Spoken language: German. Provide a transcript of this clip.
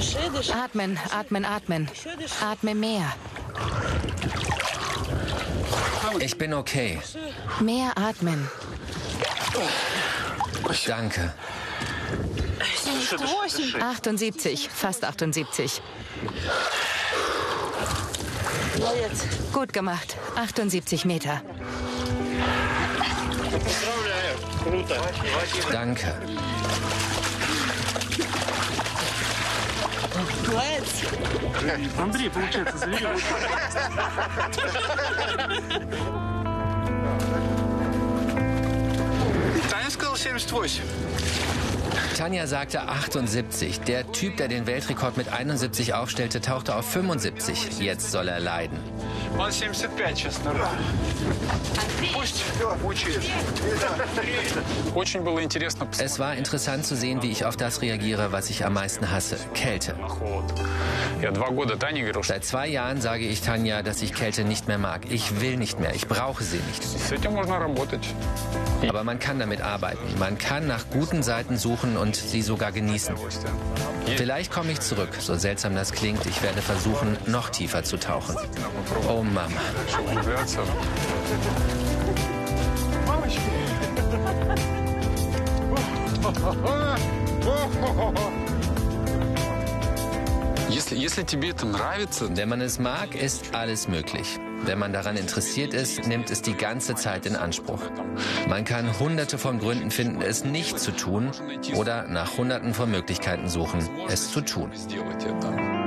Atmen, atmen, atmen. Atme mehr. Ich bin okay. Mehr atmen. Danke. 78, fast 78. Gut gemacht. 78 Meter. Danke. Андрей, получается, завели. Таня сказал 78. Tanja sagte 78. Der Typ, der den Weltrekord mit 71 aufstellte, tauchte auf 75. Jetzt soll er leiden. Он 75 сейчас, наверное. Пусть учит. Очень было интересно. Es war interessant zu sehen, wie ich auf das reagiere, was ich am meisten hasse: Kälte. Я 2 года Тане говорил, что Seit 2 Jahren sage ich Tanja, dass ich Kälte nicht mehr mag. Ich will nicht mehr. Ich brauche sie nicht. с этим можно работать. Aber man kann damit arbeiten. Man kann nach guten Seiten suchen und sie sogar genießen. Vielleicht komme ich zurück, so seltsam das klingt. Ich werde versuchen, noch tiefer zu tauchen. Oh Mama. Если тебе это нравится, Wenn man es mag, ist alles möglich. Wenn man daran interessiert ist, nimmt es die ganze Zeit in Anspruch. Man kann hunderte von Gründen finden, es nicht zu tun, oder nach hunderten von Möglichkeiten suchen, es zu tun. сделать это.